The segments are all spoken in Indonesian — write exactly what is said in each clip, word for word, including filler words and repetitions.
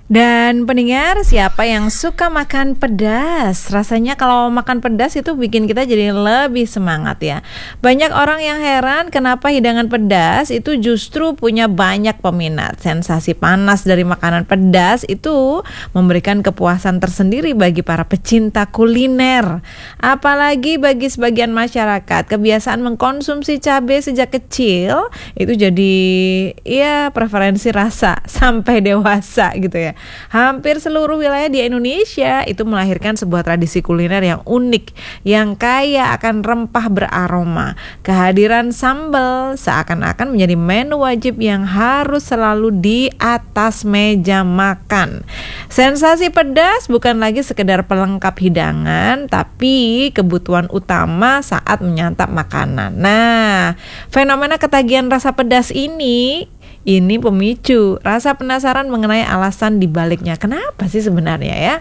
Dan pendengar, siapa yang suka makan pedas? Rasanya kalau makan pedas itu bikin kita jadi lebih semangat ya. Banyak orang yang heran kenapa hidangan pedas itu justru punya banyak peminat. Sensasi panas dari makanan pedas itu memberikan kepuasan tersendiri bagi para pecinta kuliner. Apalagi bagi sebagian masyarakat, kebiasaan mengkonsumsi cabai sejak kecil itu jadi ya preferensi rasa sampai dewasa gitu ya. Hampir seluruh wilayah di Indonesia itu melahirkan sebuah tradisi kuliner yang unik, yang kaya akan rempah beraroma. Kehadiran sambal seakan-akan menjadi menu wajib yang harus selalu di atas meja makan. Sensasi pedas bukan lagi sekedar pelengkap hidangan, tapi kebutuhan utama saat menyantap makanan. Nah, fenomena ketagihan rasa pedas ini Ini pemicu rasa penasaran mengenai alasan dibaliknya. Kenapa sih sebenarnya ya?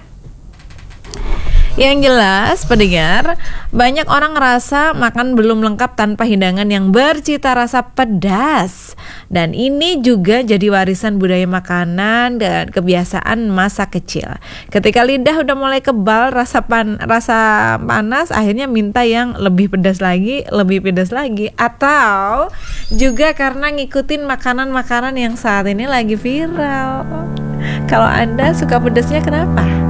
Yang jelas, pendengar, banyak orang ngerasa makan belum lengkap tanpa hidangan yang bercita rasa pedas. Dan ini juga jadi warisan budaya makanan dan kebiasaan masa kecil. Ketika lidah udah mulai kebal rasa pan, rasa panas, akhirnya minta yang lebih pedas lagi, lebih pedas lagi. Atau juga karena ngikutin makanan-makanan yang saat ini lagi viral. Kalau Anda suka pedasnya kenapa?